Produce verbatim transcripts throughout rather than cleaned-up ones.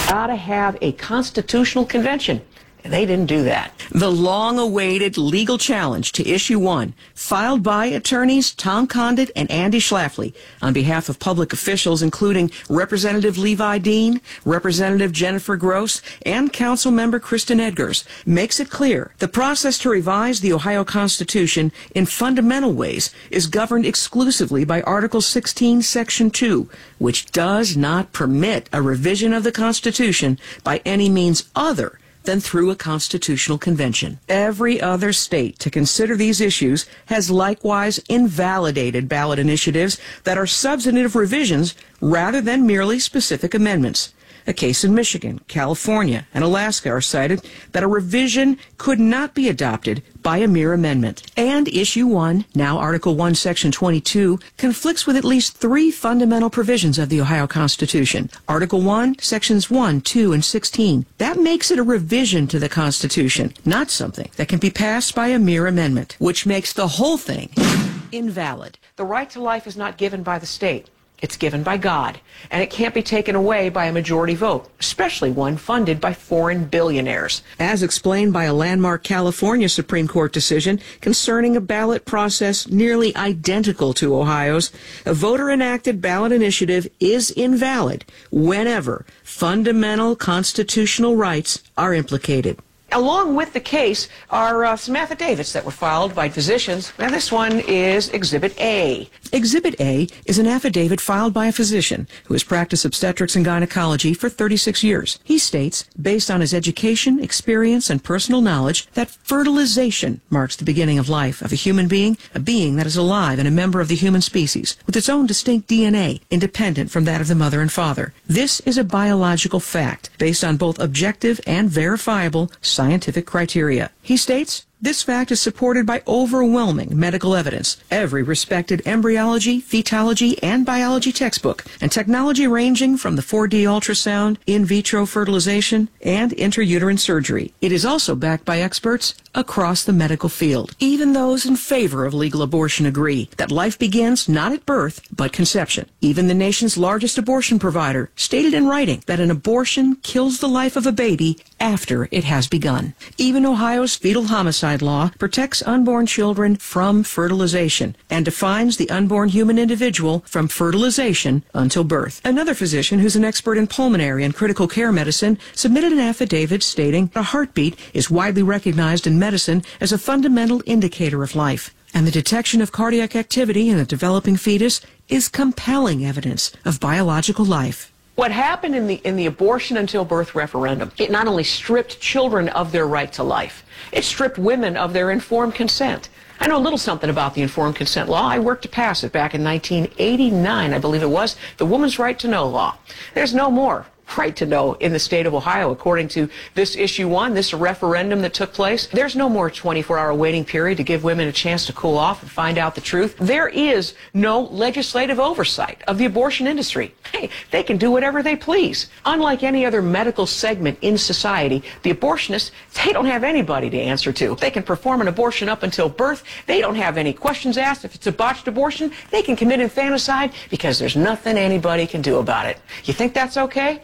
Gotta have a constitutional convention. And they didn't do that. The long-awaited legal challenge to Issue one, filed by attorneys Tom Condit and Andy Schlafly on behalf of public officials, including Representative Levi Dean, Representative Jennifer Gross, and Councilmember Kristen Edgars, makes it clear the process to revise the Ohio Constitution in fundamental ways is governed exclusively by Article sixteen, Section two, which does not permit a revision of the Constitution by any means other than through a constitutional convention. Every other state to consider these issues has likewise invalidated ballot initiatives that are substantive revisions rather than merely specific amendments. A case in Michigan, California, and Alaska are cited that a revision could not be adopted by a mere amendment. And Issue one, now Article one, Section twenty-two, conflicts with at least three fundamental provisions of the Ohio Constitution. Article one, Sections one, two, and sixteen. That makes it a revision to the Constitution, not something that can be passed by a mere amendment, which makes the whole thing invalid. The right to life is not given by the state. It's given by God, and it can't be taken away by a majority vote, especially one funded by foreign billionaires. As explained by a landmark California Supreme Court decision concerning a ballot process nearly identical to Ohio's, a voter-enacted ballot initiative is invalid whenever fundamental constitutional rights are implicated. Along with the case are uh, some affidavits that were filed by physicians. Now, this one is Exhibit A. Exhibit A is an affidavit filed by a physician who has practiced obstetrics and gynecology for thirty-six years. He states, based on his education, experience, and personal knowledge, that fertilization marks the beginning of life of a human being, a being that is alive and a member of the human species, with its own distinct D N A, independent from that of the mother and father. This is a biological fact based on both objective and verifiable scientific criteria. He states, this fact is supported by overwhelming medical evidence. Every respected embryology, fetology, and biology textbook, and technology ranging from the four D ultrasound, in vitro fertilization, and intrauterine surgery. It is also backed by experts across the medical field. Even those in favor of legal abortion agree that life begins not at birth, but conception. Even the nation's largest abortion provider stated in writing that an abortion kills the life of a baby after it has begun. Even Ohio's fetal homicide law protects unborn children from fertilization and defines the unborn human individual from fertilization until birth. Another physician who's an expert in pulmonary and critical care medicine submitted an affidavit stating a heartbeat is widely recognized in medicine as a fundamental indicator of life, and the detection of cardiac activity in a developing fetus is compelling evidence of biological life. What happened in the in the abortion until birth referendum, it not only stripped children of their right to life, it stripped women of their informed consent. I know a little something about the informed consent law. I worked to pass it back in nineteen eighty-nine, I believe it was, the Woman's Right to Know law. There's no more right to know in the state of Ohio, according to this issue one, this referendum that took place. There's no more twenty-four hour waiting period to give women a chance to cool off and find out the truth. There is no legislative oversight of the abortion industry. Hey, they can do whatever they please. Unlike any other medical segment in society, the abortionists, they don't have anybody to answer to. They can perform an abortion up until birth. They don't have any questions asked. If it's a botched abortion, they can commit infanticide because there's nothing anybody can do about it. You think that's okay?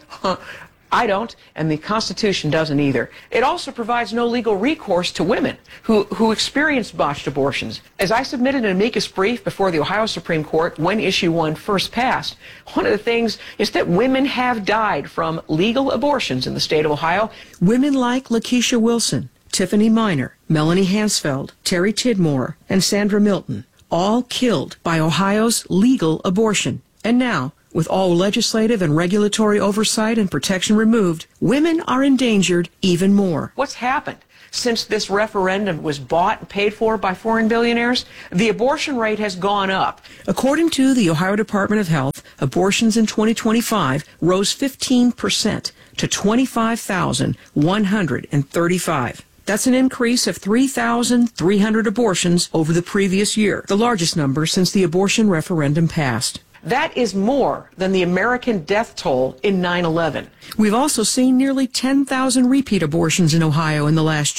I don't, and the Constitution doesn't either. It also provides no legal recourse to women who, who experience botched abortions. As I submitted an amicus brief before the Ohio Supreme Court when Issue one first passed, one of the things is that women have died from legal abortions in the state of Ohio. Women like Lakeisha Wilson, Tiffany Minor, Melanie Hansfeld, Terry Tidmore, and Sandra Milton, all killed by Ohio's legal abortion. And now, with all legislative and regulatory oversight and protection removed, women are endangered even more. What's happened since this referendum was bought and paid for by foreign billionaires? The abortion rate has gone up. According to the Ohio Department of Health, abortions in twenty twenty-five rose fifteen percent to twenty-five thousand one hundred thirty-five. That's an increase of three thousand three hundred abortions over the previous year, the largest number since the abortion referendum passed. That is more than the American death toll in nine eleven. We've also seen nearly ten thousand repeat abortions in Ohio in the last year.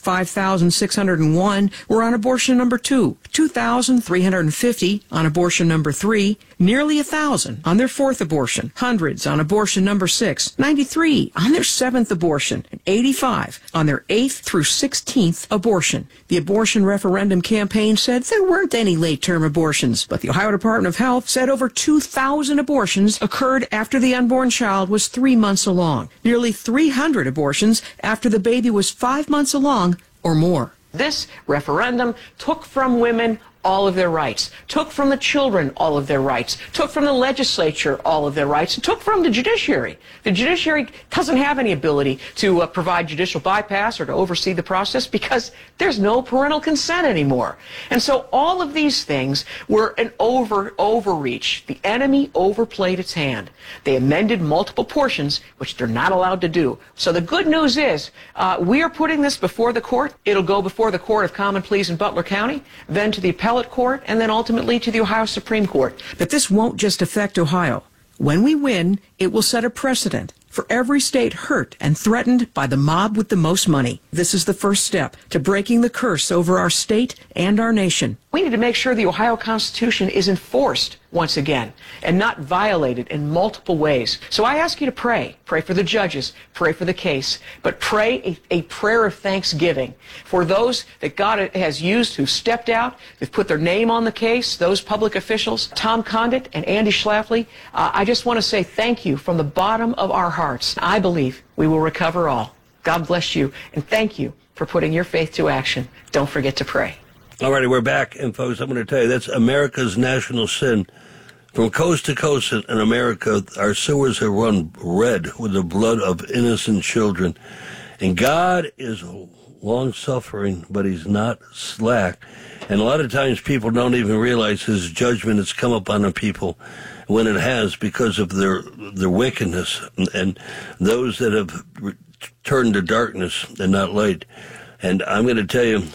five thousand six hundred one were on abortion number two, two thousand three hundred fifty on abortion number three, nearly one thousand on their fourth abortion, hundreds on abortion number six, ninety-three on their seventh abortion, and eighty-five on their eighth through sixteenth abortion. The abortion referendum campaign said there weren't any late-term abortions, but the Ohio Department of Health said over two thousand abortions occurred after the unborn child was three months along, nearly three hundred abortions after the baby was five months along or more. This referendum took from women all of their rights, took from the children all of their rights, took from the legislature all of their rights, and took from the judiciary. The judiciary doesn't have any ability to uh, provide judicial bypass or to oversee the process because there's no parental consent anymore. And so all of these things were an over overreach. The enemy overplayed its hand. They amended multiple portions, which they're not allowed to do. So the good news is uh, we are putting this before the court. It'll go before the Court of Common Pleas in Butler County, then to the appellate court, and then ultimately to the Ohio Supreme Court. But this won't just affect Ohio. When we win, it will set a precedent for every state hurt and threatened by the mob with the most money. This is the first step to breaking the curse over our state and our nation. We need to make sure the Ohio Constitution is enforced once again and not violated in multiple ways. So I ask you to pray. Pray for the judges. Pray for the case. But pray a, a prayer of thanksgiving for those that God has used who stepped out, who've put their name on the case, those public officials, Tom Condit and Andy Schlafly. Uh, I just want to say thank you from the bottom of our hearts. I believe we will recover all. God bless you, and thank you for putting your faith to action. Don't forget to pray. All righty, we're back, and folks, I'm going to tell you, that's America's national sin. From coast to coast in America, our sewers have run red with the blood of innocent children. And God is long-suffering, but he's not slack. And a lot of times people don't even realize his judgment has come upon the people when it has because of their their wickedness and those that have turned to darkness and not light. And I'm going to tell you,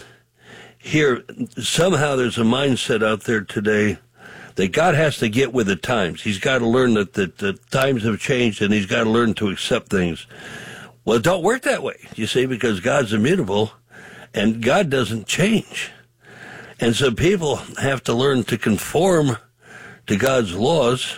here, somehow there's a mindset out there today that God has to get with the times. He's got to learn that, that the times have changed, and he's got to learn to accept things. Well, it don't work that way, you see, because God's immutable, and God doesn't change. And so people have to learn to conform to God's laws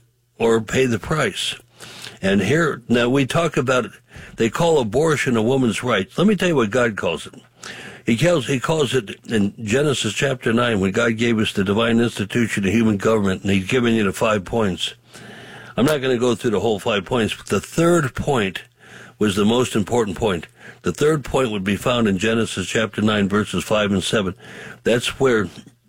or pay the price. And here, now we talk about, they call abortion a woman's right. Let me tell you what God calls it. He calls, he calls it in Genesis chapter nine, when God gave us the divine institution of human government, and he's given you the five points. I'm not going to go through the whole five points, but the third point was the most important point. The third point would be found in Genesis chapter nine, verses five and seven. That's where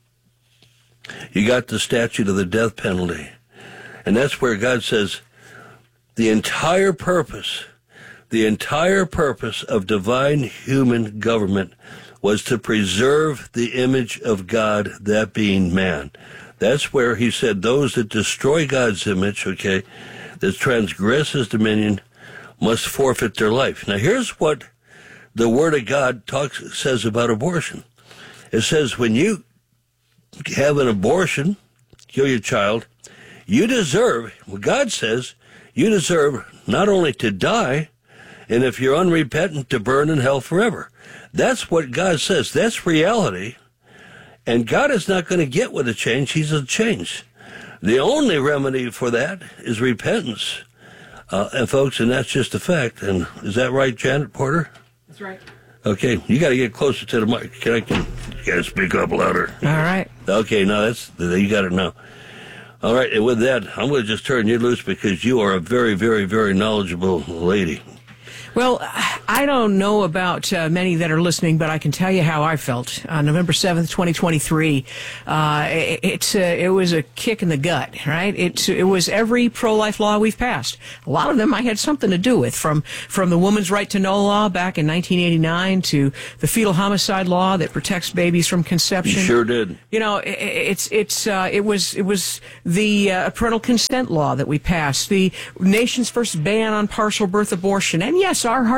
you got the statute of the death penalty. And that's where God says the entire purpose, the entire purpose of divine human government was to preserve the image of God, that being man. That's where he said those that destroy God's image, okay, that transgress his dominion, must forfeit their life. Now here's what the Word of God talks says about abortion. It says when you have an abortion, kill your child, you deserve, what God says, you deserve not only to die, and if you're unrepentant, to burn in hell forever. That's what God says. That's reality. And God is not going to get with a change. He's a change. The only remedy for that is repentance. Uh, and folks, and that's just a fact. And is that right, Janet Porter? That's right. Okay, you got to get closer to the mic. Can I can you got to speak up louder? All right. Okay, now that's you got it now. All right, and with that, I'm going to just turn you loose because you are a very, very, very knowledgeable lady. Well, I don't know about uh, many that are listening, but I can tell you how I felt on November seventh, twenty twenty-three. Uh, it, it's, uh, it was a kick in the gut, right? It, it was every pro-life law we've passed. A lot of them I had something to do with, from, from the woman's right to know law back in nineteen eighty-nine to the fetal homicide law that protects babies from conception. You sure did. You know, it, it's, it's, uh, it was, it was the uh, parental consent law that we passed, the nation's first ban on partial birth abortion, and yes, our heartbeat law.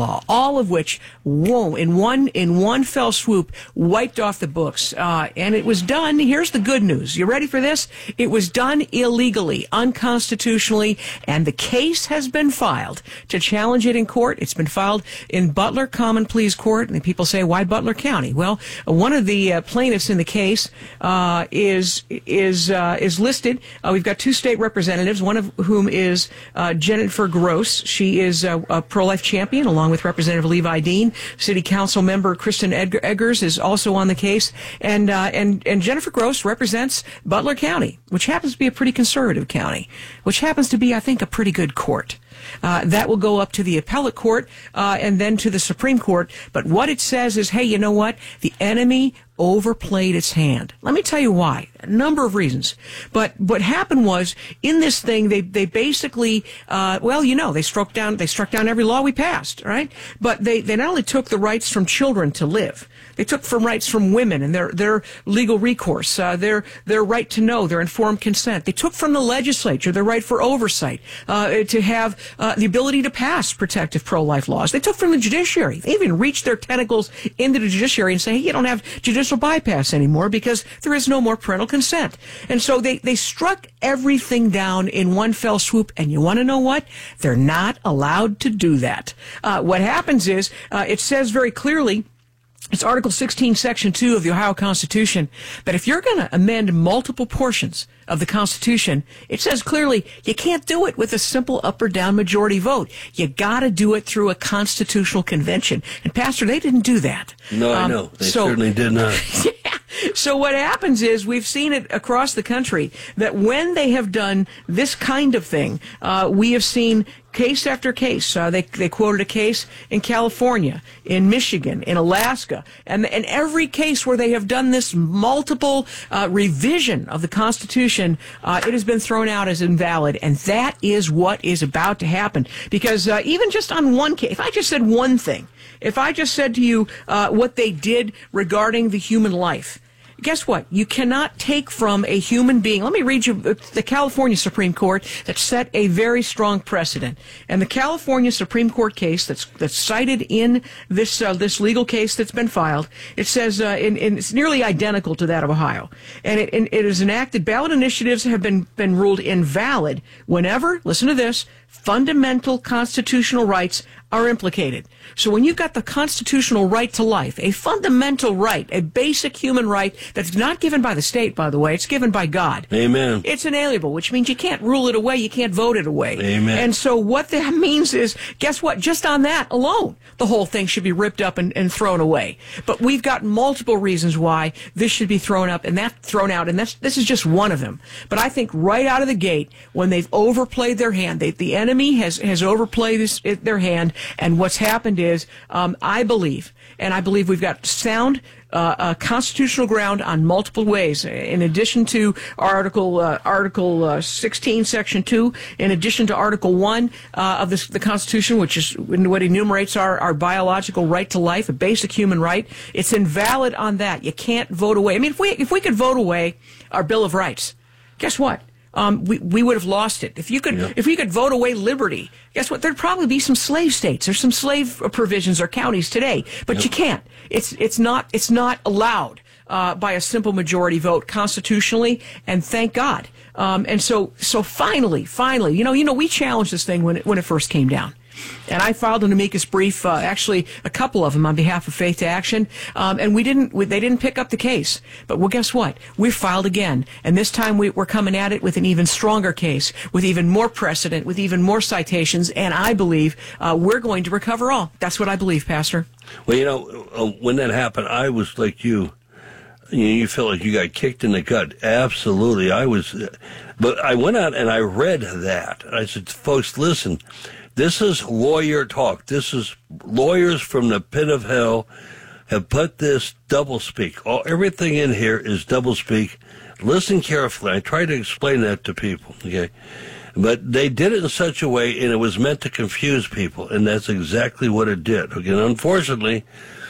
law, all of which, whoa, in one in one fell swoop, wiped off the books. Uh, and it was done, here's the good news. You ready for this? It was done illegally, unconstitutionally, and the case has been filed to challenge it in court. It's been filed in Butler Common Pleas Court, and people say, why Butler County? Well, one of the uh, plaintiffs in the case uh, is is uh, is listed. Uh, we've got two state representatives, one of whom is uh, Jennifer Gross. She is a, a pro-life champion, along with Representative Levi Dean. City Council member Kristen Edgar- Eggers is also on the case, and uh, and and Jennifer Gross represents Butler County, which happens to be a pretty conservative county, which happens to be, I think, a pretty good court. Uh, that will go up to the appellate court uh, and then to the Supreme Court. But what it says is, hey, you know what? The enemy overplayed its hand. Let me tell you why. A number of reasons. But what happened was, in this thing, they they basically, uh, well, you know, they struck down they struck down every law we passed, right? But they, they not only took the rights from children to live, they took from rights from women and their their legal recourse, uh, their their right to know, their informed consent. They took from the legislature their right for oversight, uh, to have uh, the ability to pass protective pro-life laws. They took from the judiciary. They even reached their tentacles into the judiciary and say, hey, you don't have judicial bypass anymore because there is no more parental consent. And so they, they struck everything down in one fell swoop. And you want to know what? They're not allowed to do that. Uh, what happens is, uh, it says very clearly, it's Article sixteen, Section two of the Ohio Constitution, that if you're going to amend multiple portions of the Constitution, it says clearly you can't do it with a simple up or down majority vote. You got to do it through a constitutional convention. And, Pastor, they didn't do that. No, I um, know. They so, certainly did not. Yeah. So what happens is, we've seen it across the country, that when they have done this kind of thing, uh, we have seen case after case. Uh, they they quoted a case in California, in Michigan, in Alaska, and in every case where they have done this multiple uh, revision of the Constitution, uh, it has been thrown out as invalid, and that is what is about to happen. Because uh, even just on one case, if I just said one thing, if I just said to you uh, what they did regarding the human life, guess what? You cannot take from a human being. Let me read you the California Supreme Court that set a very strong precedent. And the California Supreme Court case that's that's cited in this uh, this legal case that's been filed, it says uh, in, in, it's nearly identical to that of Ohio. And it, and it is enacted. Ballot initiatives have been, been ruled invalid whenever, listen to this, fundamental constitutional rights are implicated. So when you've got the constitutional right to life, a fundamental right, a basic human right that's not given by the state, by the way, it's given by God. Amen. It's inalienable, which means you can't rule it away, you can't vote it away. Amen. And so what that means is, guess what? Just on that alone, the whole thing should be ripped up and, and thrown away. But we've got multiple reasons why this should be thrown up and that thrown out, and that's this is just one of them. But I think right out of the gate, when they've overplayed their hand, they, the enemy has, has overplayed this, their hand, and what's happened is, um, I believe, and I believe we've got sound uh, uh, constitutional ground on multiple ways. In addition to Article uh, Article uh, sixteen, Section two, in addition to Article one uh, of this, the Constitution, which is what enumerates our, our biological right to life, a basic human right, it's invalid on that. You can't vote away. I mean, if we if we could vote away our Bill of Rights, guess what? Um, we, we would have lost it. If you could, yeah. if we could vote away liberty, guess what? There'd probably be some slave states. There's some slave provisions or counties today, but yep. you can't. It's, it's not, it's not allowed, uh, by a simple majority vote constitutionally, and thank God. Um, and so, so finally, finally, you know, you know, we challenged this thing when it, when it first came down. And I filed an amicus brief, uh, actually a couple of them on behalf of Faith to Action, um, and we didn't. We, they didn't pick up the case. But well, guess what? We filed again, and this time we, we're coming at it with an even stronger case, with even more precedent, with even more citations, and I believe uh, we're going to recover all. That's what I believe, Pastor. Well, you know, uh, when that happened, I was like you. You know, you feel like you got kicked in the gut. Absolutely, I was. Uh, but I went out and I read that. I said, folks, listen. This is lawyer talk. This is lawyers from the pit of hell have put this doublespeak. All, everything in here is doublespeak. Listen carefully. I try to explain that to people, okay? But they did it in such a way, and it was meant to confuse people, and that's exactly what it did. Okay? And unfortunately,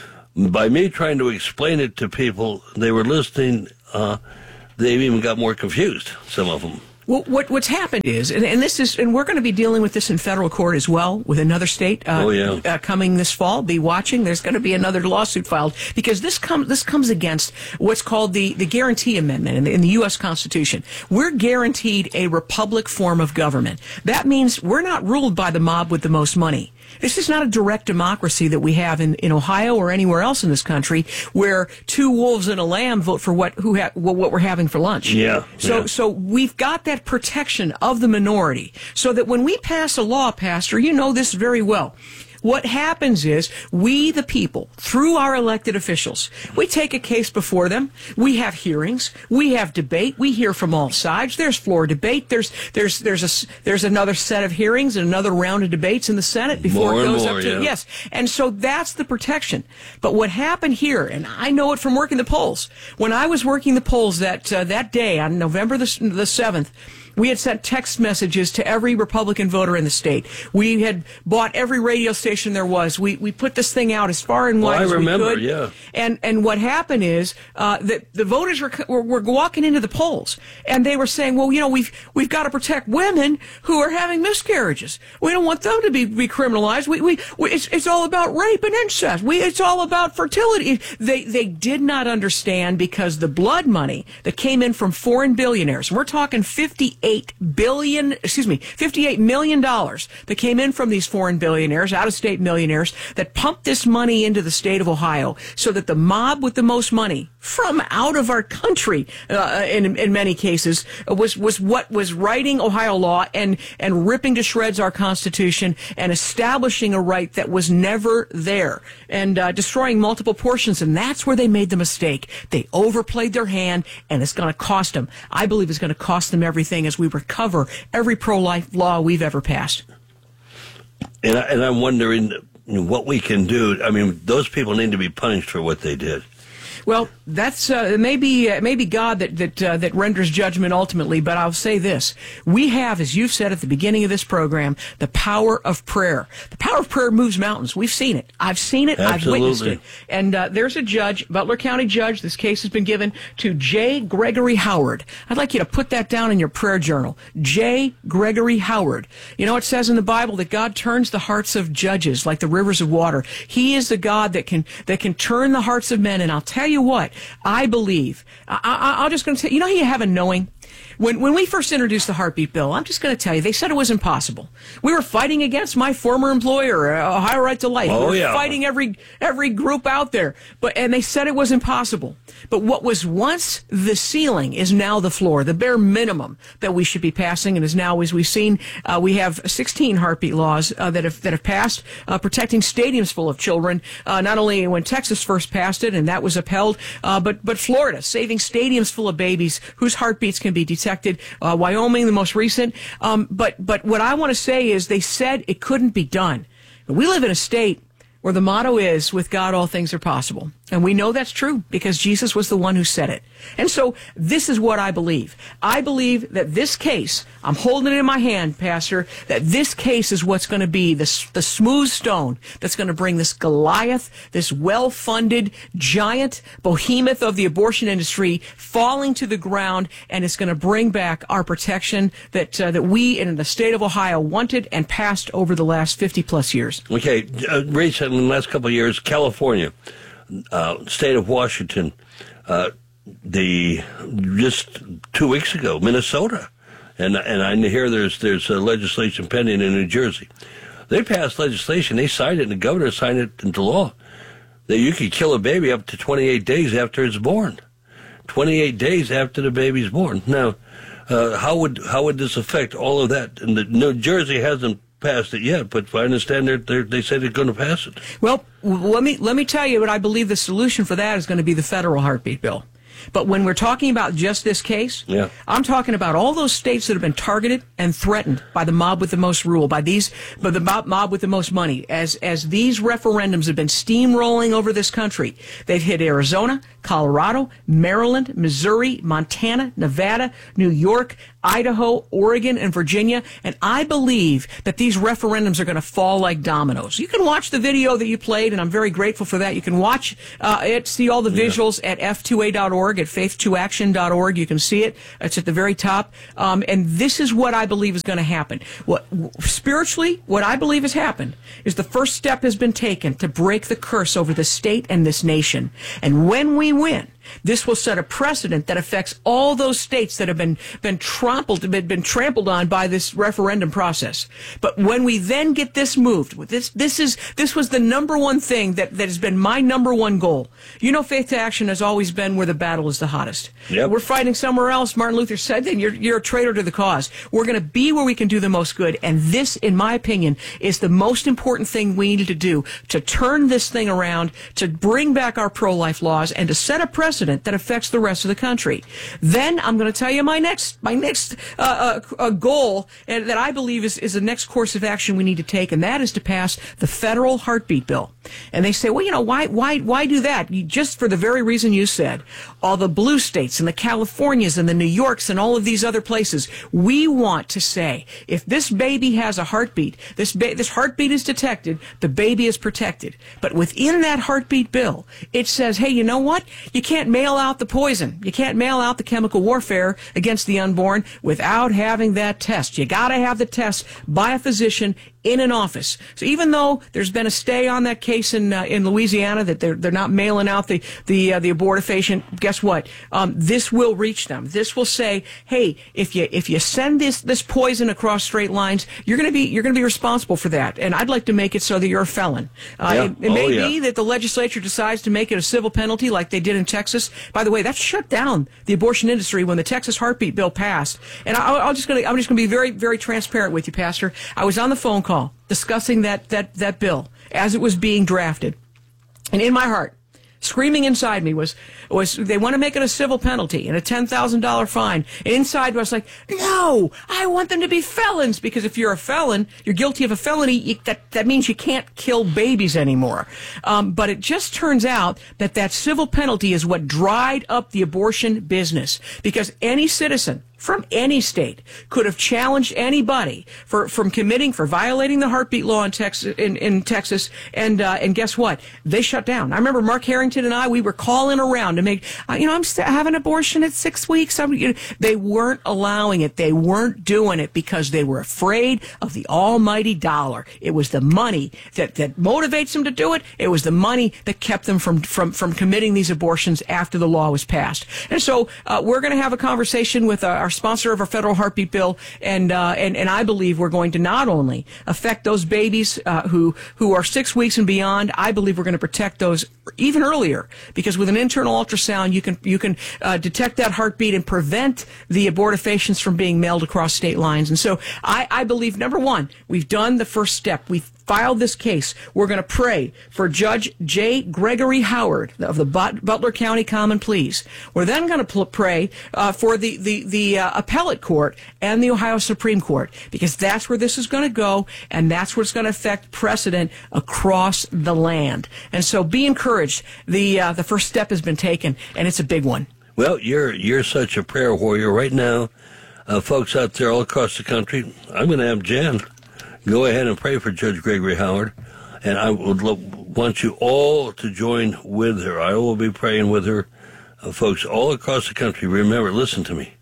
by me trying to explain it to people, they were listening, uh, they even got more confused, some of them. Well, what what's happened is, and, and this is, and we're going to be dealing with this in federal court as well with another state. Uh, oh yeah. Uh, coming this fall. Be watching. There's going to be another lawsuit filed because this comes this comes against what's called the the Guarantee Amendment in the, in the U S Constitution. We're guaranteed a republic form of government. That means we're not ruled by the mob with the most money. This is not a direct democracy that we have in, in Ohio or anywhere else in this country where two wolves and a lamb vote for what who ha, what, what we're having for lunch. Yeah. So yeah. so we've got that protection of the minority so that when we pass a law, Pastor, you know this very well. What happens is we, the people, through our elected officials, we take a case before them. We have hearings. We have debate. We hear from all sides. There's floor debate. There's there's there's a there's another set of hearings and another round of debates in the Senate before more it goes more, up to yeah. yes. And so that's the protection. But what happened here, and I know it from working the polls. When I was working the polls that uh, that day on November the the seventh. We had sent text messages to every Republican voter in the state. We had bought every radio station there was. We we put this thing out as far and wide well, I as remember, we could. Yeah. And and what happened is uh, that the voters were, were were walking into the polls and they were saying, well, you know, we've we've got to protect women who are having miscarriages. We don't want them to be, be criminalized. We we, we it's it's all about rape and incest. We it's all about fertility. They they did not understand because the blood money that came in from foreign billionaires. We're talking fifty. Eight billion, excuse me, fifty-eight million dollars that came in from these foreign billionaires, out-of-state millionaires, that pumped this money into the state of Ohio, so that the mob with the most money from out of our country, uh, in in many cases, was was what was writing Ohio law and and ripping to shreds our Constitution and establishing a right that was never there and uh, destroying multiple portions. And that's where they made the mistake. They overplayed their hand, and it's going to cost them. I believe it's going to cost them everything as we recover every pro-life law we've ever passed. And, I, and I'm wondering what we can do. I mean, those people need to be punished for what they did. Well, that's uh, maybe uh, maybe God that that uh, that renders judgment ultimately. But I'll say this: we have, as you've said at the beginning of this program, the power of prayer. The power of prayer moves mountains. We've seen it. I've seen it. Absolutely. I've witnessed it. And uh, there's a judge, Butler County judge. This case has been given to J. Gregory Howard. I'd like you to put that down in your prayer journal. J. Gregory Howard. You know, it says in the Bible that God turns the hearts of judges like the rivers of water. He is the God that can that can turn the hearts of men. And I'll tell you what, I believe, I, I, I'm just going to tell you, you know how you have a knowing? When when we first introduced the heartbeat bill, I'm just going to tell you, they said it was impossible. We were fighting against my former employer, uh, Ohio Right to Life. Oh, we were yeah. fighting every every group out there, but and they said it was impossible. But what was once the ceiling is now the floor, the bare minimum that we should be passing, and is now, as we've seen, uh, we have sixteen heartbeat laws uh, that have that have passed, uh, protecting stadiums full of children. Uh, not only when Texas first passed it, and that was upheld, uh, but but Florida saving stadiums full of babies whose heartbeats can be detected. Uh, Wyoming, the most recent. Um, but but what I want to say is they said it couldn't be done. We live in a state where the motto is, with God, all things are possible. And we know that's true because Jesus was the one who said it. And so this is what I believe. I believe that this case, I'm holding it in my hand, Pastor, that this case is what's going to be the, the smooth stone that's going to bring this Goliath, this well-funded giant behemoth of the abortion industry falling to the ground, and it's going to bring back our protection that uh, that we in the state of Ohio wanted and passed over the last fifty plus years. Okay, uh, recently, in the last couple of years, California, Uh, state of Washington, uh, the just two weeks ago, Minnesota, and and I hear there's there's uh, legislation pending in New Jersey. They passed legislation. They signed it, and the governor signed it into law that you could kill a baby up to twenty-eight days after it's born. twenty-eight days after the baby's born. Now, uh, how would how would this affect all of that? And the, New Jersey hasn't passed it yet, but I understand they're, they're, they said they're going to pass it. Well, let me let me tell you what I believe the solution for that is going to be the federal heartbeat bill. But when we're talking about just this case, yeah. I'm talking about all those states that have been targeted and threatened by the mob with the most rule, by these, by the mob, mob with the most money. As as these referendums have been steamrolling over this country, they've hit Arizona, Colorado, Maryland, Missouri, Montana, Nevada, New York, Idaho, Oregon, and Virginia. And I believe that these referendums are going to fall like dominoes. You can watch the video that you played, and I'm very grateful for that. You can watch uh, it, see all the visuals yeah. at F two A dot org, at faith to action dot org. You can see it. It's at the very top. Um, and this is what I believe is going to happen. What spiritually, what I believe has happened is the first step has been taken to break the curse over the state and this nation. And when we win, this will set a precedent that affects all those states that have been been trampled, been, been trampled on by this referendum process. But when we then get this moved, this this is this was the number one thing that, that has been my number one goal. You know, Faith to Action has always been where the battle is the hottest. Yep. We're fighting somewhere else. Martin Luther said, then you're you're a traitor to the cause. We're going to be where we can do the most good, and this, in my opinion, is the most important thing we need to do to turn this thing around, to bring back our pro-life laws, and to set a precedent that affects the rest of the country. Then I'm going to tell you my next my next uh, uh, uh, goal, and that I believe is, is the next course of action we need to take, and that is to pass the federal heartbeat bill. And they say, well, you know, why why why do that? You, just for the very reason you said. All the blue states and the Californias and the New Yorks and all of these other places, we want to say, if this baby has a heartbeat, this ba- this heartbeat is detected, the baby is protected. But within that heartbeat bill, it says, hey, you know what? You can't mail out the poison. You can't mail out the chemical warfare against the unborn without having that test. You got to have the test by a physician in an office. So even though there's been a stay on that case in uh, in Louisiana, that they're they're not mailing out the the uh, the abortifacient, guess what? Um, this will reach them. This will say, hey, if you if you send this this poison across straight lines, you're going to be you're going to be responsible for that. And I'd like to make it so that you're a felon. Uh, yeah. It, it oh, may yeah. be that the legislature decides to make it a civil penalty, like they did in Texas. By the way, that shut down the abortion industry when the Texas heartbeat bill passed. And I, I'll just gonna I'm just going to be very very transparent with you, Pastor. I was on the phone call discussing that, that, that bill as it was being drafted. And in my heart, screaming inside me was, was they want to make it a civil penalty and a ten thousand dollars fine. And inside I was like, no, I want them to be felons, because if you're a felon, you're guilty of a felony, you, that, that means you can't kill babies anymore. Um, but it just turns out that that civil penalty is what dried up the abortion business, because any citizen from any state could have challenged anybody for from committing for violating the heartbeat law in Texas. In, in Texas, and uh, and guess what? They shut down. I remember Mark Harrington and I. We were calling around to make. Uh, you know, I'm st- having an abortion at six weeks. I'm, you know, they weren't allowing it. They weren't doing it because they were afraid of the almighty dollar. It was the money that that motivates them to do it. It was the money that kept them from from from committing these abortions after the law was passed. And so uh, we're going to have a conversation with uh, our sponsor of our federal heartbeat bill, and uh, and and I believe we're going to not only affect those babies uh, who who are six weeks and beyond. I believe we're going to protect those even earlier, because with an internal ultrasound you can you can uh, detect that heartbeat and prevent the abortifacients from being mailed across state lines. And so I, I believe, number one, we've done the first step. We've filed this case. We're going to pray for Judge J. Gregory Howard of the But- Butler County Common Pleas. We're then going to pl- pray uh, for the the the uh, appellate court and the Ohio Supreme Court, because that's where this is going to go, and that's what's going to affect precedent across the land. And so, be encouraged. The uh, the first step has been taken, and it's a big one. Well, you're you're such a prayer warrior right now, uh, folks out there all across the country. I'm going to have Jan go ahead and pray for Judge Gregory Howard, and I would lo- want you all to join with her. I will be praying with her, uh, folks all across the country. Remember, listen to me.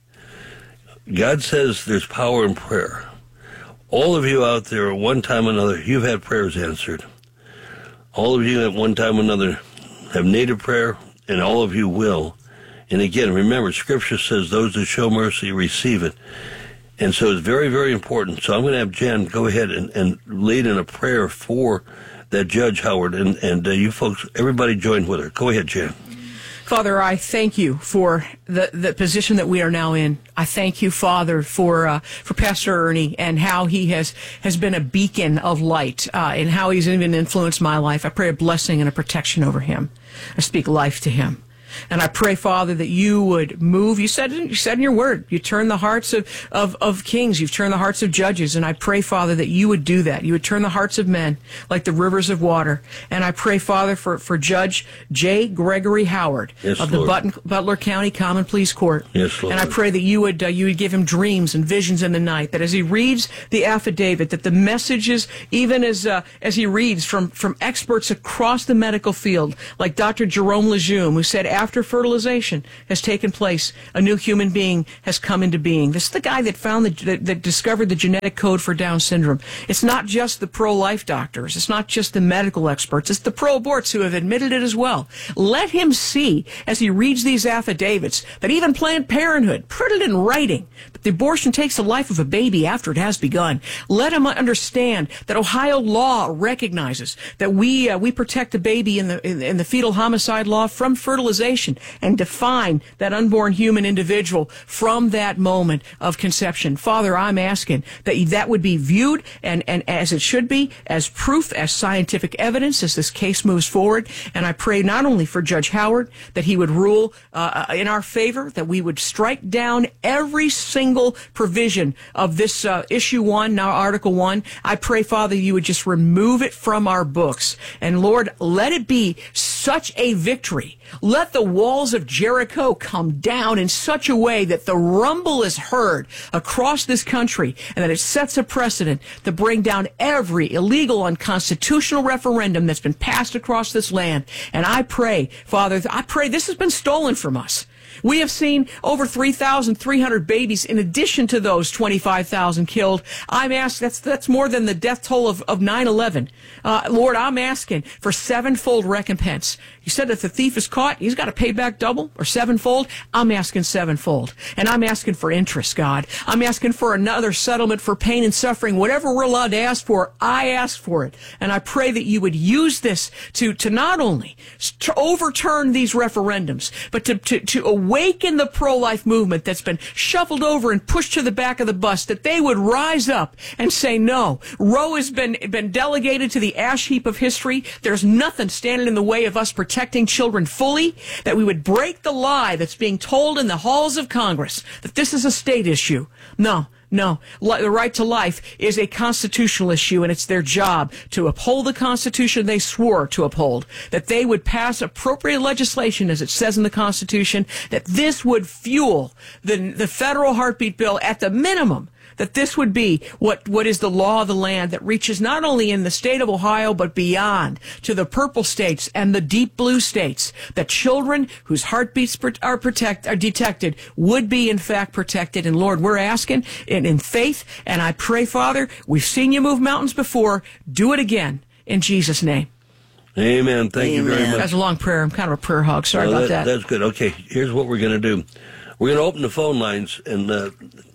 God says there's power in prayer. All of you out there, at one time or another, you've had prayers answered. All of you at one time or another have needed prayer, and all of you will. And again, remember, Scripture says those that show mercy receive it. And so it's very, very important. So I'm going to have Jen go ahead and, and lead in a prayer for that Judge Howard. And, and uh, you folks, everybody join with her. Go ahead, Jen. Father, I thank you for the, the position that we are now in. I thank you, Father, for uh, for Pastor Ernie and how he has, has been a beacon of light uh, and how he's even influenced my life. I pray a blessing and a protection over him. I speak life to him. And I pray, Father, that you would move. You said, you said in your word, you turn the hearts of, of, of kings. You've turned the hearts of judges. And I pray, Father, that you would do that. You would turn the hearts of men like the rivers of water. And I pray, Father, for, for Judge J. Gregory Howard yes, of the Lord. Button, Butler County Common Pleas Court. Yes, Lord. And I pray that you would, uh, you would give him dreams and visions in the night, that as he reads the affidavit, that the messages, even as, uh, as he reads from, from experts across the medical field, like Doctor Jerome Lejeune, who said after fertilization has taken place, a new human being has come into being. This is the guy that found the, that, that discovered the genetic code for Down syndrome. It's not just the pro-life doctors. It's not just the medical experts. It's the pro-aborts who have admitted it as well. Let him see, as he reads these affidavits, that even Planned Parenthood put it in writing, that the abortion takes the life of a baby after it has begun. Let him understand that Ohio law recognizes that we uh, we protect the baby in the in, in the fetal homicide law from fertilization, and define that unborn human individual from that moment of conception. Father, I'm asking that that would be viewed, and, and as it should be, as proof, as scientific evidence as this case moves forward. And I pray not only for Judge Howard, that he would rule uh, in our favor, that we would strike down every single provision of this uh, issue one, now Article one. I pray, Father, you would just remove it from our books. And Lord, let it be such a victory. Let the walls of Jericho come down in such a way that the rumble is heard across this country, and that it sets a precedent to bring down every illegal, unconstitutional referendum that's been passed across this land. And I pray, Father, I pray this has been stolen from us. We have seen over three thousand three hundred babies in addition to those twenty-five thousand killed. I'm asking, that's, that's more than the death toll of, of nine eleven. Uh, Lord, I'm asking for sevenfold recompense. You said if the thief is caught, he's got to pay back double or sevenfold. I'm asking sevenfold. And I'm asking for interest, God. I'm asking for another settlement for pain and suffering. Whatever we're allowed to ask for, I ask for it. And I pray that you would use this to, to not only to overturn these referendums, but to, to, to awaken the pro-life movement that's been shuffled over and pushed to the back of the bus, that they would rise up and say, no, Roe has been, been delegated to the ash heap of history. There's nothing standing in the way of us protecting children fully, that we would break the lie that's being told in the halls of Congress, that this is a state issue. No. No, the right to life is a constitutional issue, and it's their job to uphold the Constitution they swore to uphold, that they would pass appropriate legislation, as it says in the Constitution, that this would fuel the, the federal heartbeat bill at the minimum, that this would be what, what is the law of the land that reaches not only in the state of Ohio, but beyond to the purple states and the deep blue states, that children whose heartbeats are protect, are detected would be in fact protected. And Lord, we're asking in, in faith, and I pray, Father, we've seen you move mountains before. Do it again in Jesus' name. Amen. Thank Amen. you very much. That's a long prayer. I'm kind of a prayer hog. Sorry no, about that, that. That's good. Okay, here's what we're going to do. We're going to open the phone lines, and uh,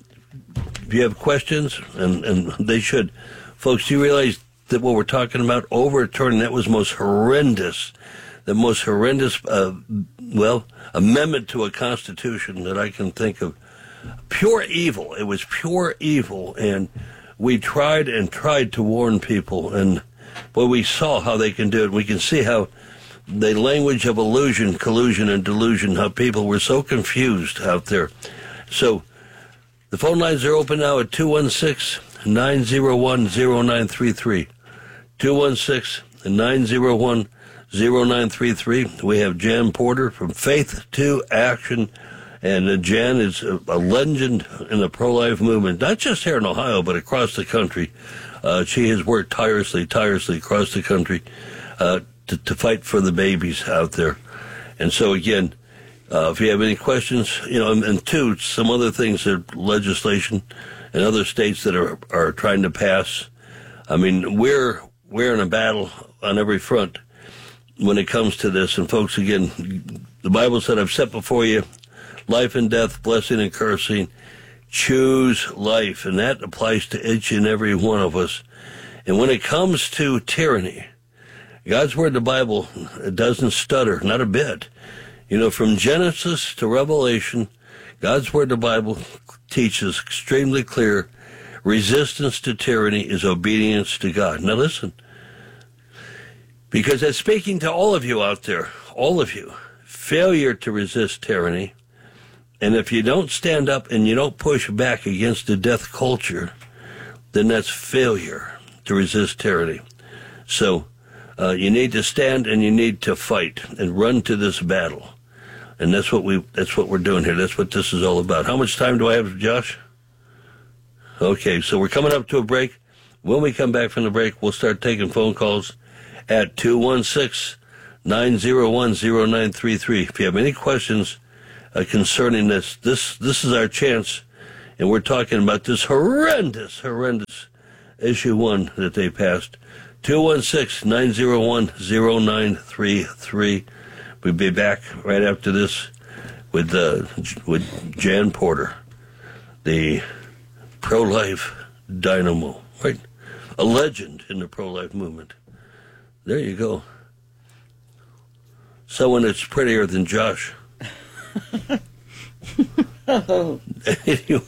if you have questions, and, and they should, folks, do you realize that what we're talking about, overturning, that was most horrendous, the most horrendous, uh, well, amendment to a constitution that I can think of. Pure evil. It was pure evil, and we tried and tried to warn people, and boy, we saw how they can do it. We can see how the language of illusion, collusion, and delusion, how people were so confused out there. So, the phone lines are open now at two one six, nine zero one, zero nine three three. two one six, nine zero one, zero nine three three. We have Jan Porter from Faith to Action. And uh, Jan is a, a legend in the pro-life movement, not just here in Ohio, but across the country. Uh, she has worked tirelessly, tirelessly across the country uh, to, to fight for the babies out there. And so, again, Uh, if you have any questions, you know, and, and two, some other things that legislation in other states that are, are trying to pass. I mean, we're, we're in a battle on every front when it comes to this. And folks, again, the Bible said, I've set before you life and death, blessing and cursing. Choose life. And that applies to each and every one of us. And when it comes to tyranny, God's word, the Bible, it doesn't stutter, not a bit. You know, from Genesis to Revelation, God's word, the Bible, teaches extremely clear, resistance to tyranny is obedience to God. Now listen, because that's speaking to all of you out there, all of you. failure to resist tyranny. And if you don't stand up and you don't push back against the death culture, then that's failure to resist tyranny. So uh, you need to stand and you need to fight and run to this battle. And that's what we that's what we're doing here. That's what this is all about. How much time do I have, Josh? Okay, so we're coming up to a break. When we come back from the break, we'll start taking phone calls at two one six, nine zero one, zero nine three three. If you have any questions uh, concerning this, this this is our chance. And we're talking about this horrendous, horrendous issue one that they passed. two one six, nine zero one, zero nine three three. We'll be back right after this with uh, with Jan Porter, the pro-life dynamo, right? A legend in the pro-life movement. There you go. Someone that's prettier than Josh. Anyway,